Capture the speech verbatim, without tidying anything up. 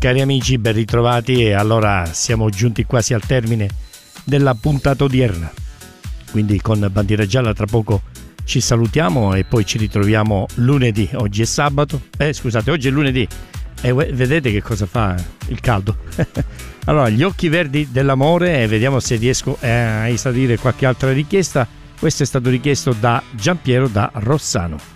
Cari amici, ben ritrovati, e allora siamo giunti quasi al termine della puntata odierna. Quindi con Bandiera Gialla tra poco ci salutiamo e poi ci ritroviamo lunedì. Oggi è sabato, eh scusate, oggi è lunedì e vedete che cosa fa il caldo. Allora, gli occhi verdi dell'amore, e vediamo se riesco a esaudire qualche altra richiesta. Questo è stato richiesto da Giampiero da Rossano.